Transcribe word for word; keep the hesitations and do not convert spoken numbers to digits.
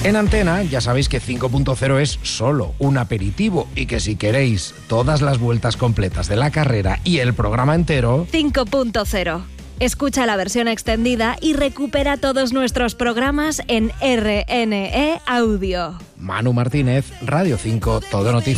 En Antena ya sabéis que cinco punto cero es solo un aperitivo y que si queréis todas las vueltas completas de la carrera y el programa entero... cinco punto cero. Escucha la versión extendida y recupera todos nuestros programas en R N E Audio. Manu Martínez, Radio cinco, Todo Noticias.